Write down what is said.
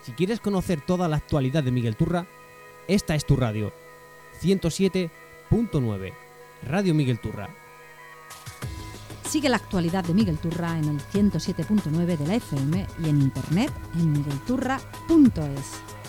Si quieres conocer toda la actualidad de Miguel Turra, esta es tu radio. 107.9, Radio Miguel Turra. Sigue la actualidad de Miguel Turra en el 107.9 de la FM y en internet en miguelturra.es.